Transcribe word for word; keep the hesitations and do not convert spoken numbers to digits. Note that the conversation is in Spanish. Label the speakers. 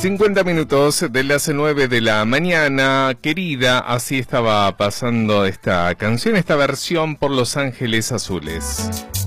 Speaker 1: cincuenta minutos de las nueve de la mañana, querida, así estaba pasando esta canción, esta versión por Los Ángeles Azules.